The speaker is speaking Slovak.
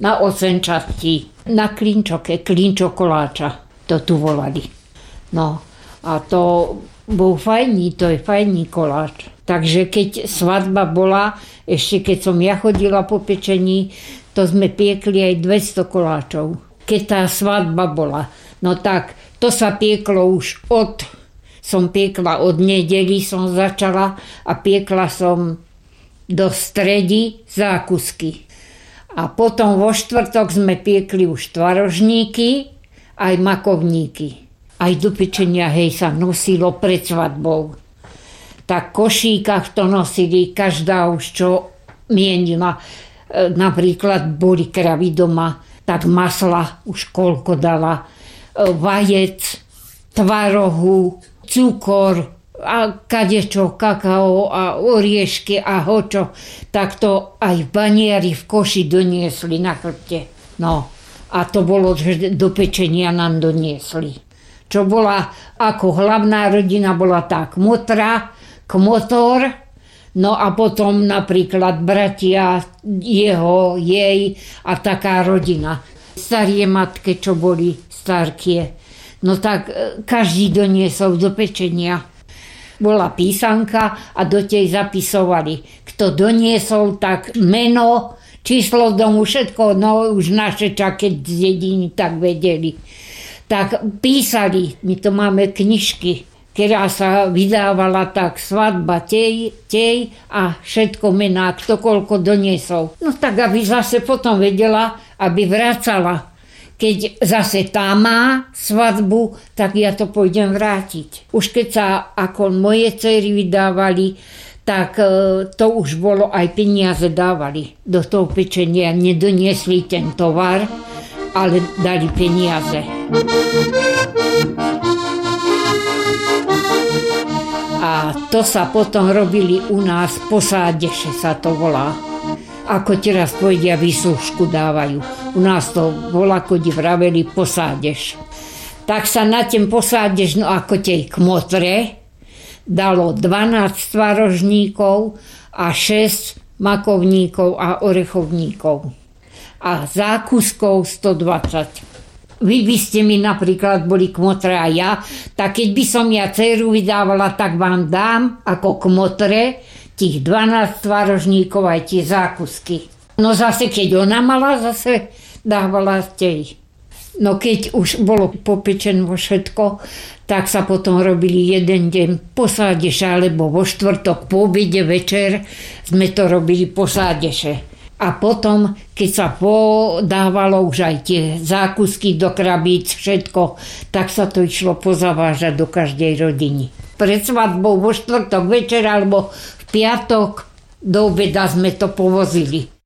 na 8 častí. Na klinčo koláča to tu volali. No a to bol to je fajný koláč. Takže keď svadba bola, ešte keď som ja chodila po pečení, to sme piekli aj 200 koláčov. Keď tá svadba bola, no tak to sa pieklo už som piekla od nedeli, som začala a piekla som do stredy zákusky. A potom vo štvrtok sme piekli už tvarožníky, aj makovníky. Aj do pečenia, sa nosilo pred svadbou. Tak v košíkach to nosili, každá už čo mienila. Napríklad boli kravy doma, tak masla už koľko dala. Vajec, tvarohu, cukor a kadečo, kakao a oriešky a hočo. Tak to aj baniari v koši doniesli na chrbte. No a to bolo, že do pečenia nám doniesli. Čo bola ako hlavná rodina, bola tá kmotor, no a potom napríklad bratia jej a taká rodina. Starie matke, čo boli starkie, no tak každý doniesol do pečenia. Bola písanka a do tej zapisovali. Kto doniesol, tak meno, číslo domu, všetko, no už naše čaket z dediny tak vedeli. Tak písali, my to máme knižky, ktorá sa vydávala tak svadba tej a všetko mená, kto koľko doniesol. No tak, aby zase potom vedela, aby vracala. Keď zase tá má svadbu, tak ja to pôjdem vrátiť. Už keď sa ako moje dcery vydávali, tak to už bolo, aj peniaze dávali do toho pečenia. Nedoniesli ten tovar, ale dali peniaze. A to sa potom robili u nás posádeše, sa to volá. Ako teraz povedia, výslužku dávajú. U nás to volá, kodi vraveli posádež. Tak sa na ten posádež, no ako tej kmotre, dalo 12 tvarožníkov a 6 makovníkov a orechovníkov. A zákuskov 120. Vy by ste mi napríklad boli kmotre a ja, tak keď by som ja dceru vydávala, tak vám dám ako kmotre tých 12 tvarožníkov aj tie zákusky. No zase, keď ona mala, zase dávala tej. No keď už bolo popečené všetko, tak sa potom robili jeden deň posádeše, alebo vo štvrtok po obede večer sme to robili posádeše. A potom, keď sa podávalo už aj tie zákusky do krabíc, všetko, tak sa to išlo pozavážať do každej rodiny. Pred svadbou vo štvrtok večer alebo v piatok do obeda sme to povozili.